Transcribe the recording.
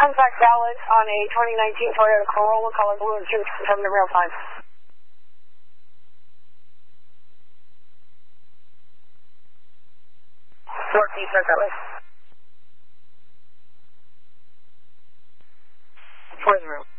Contact Dallas on a 2019 Toyota Corolla, color blue and 7 in real time. Fort East, Dallas. 4-0.